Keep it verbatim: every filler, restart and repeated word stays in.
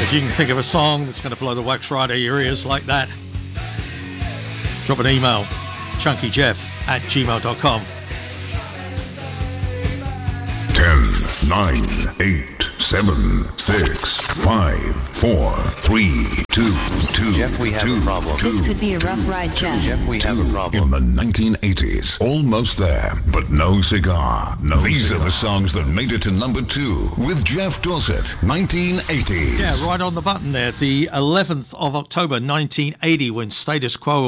If you can think of a song that's going to blow the wax right out of your ears like that, drop an email, chunkyjeff at gmail dot com. ten, nine, eight, seven, six, five, four, three, two, two, Jeff, we have two, a problem. two, This could be a two, rough ride, two, Jeff. Jeff, we have a two. problem. In the nineteen eighties, almost there, but no cigar. No These cigar. Are the songs that made it to number two with Jeff Dorset, nineteen eighties. Yeah, right on the button there. The eleventh of October nineteen eighty, when Status Quo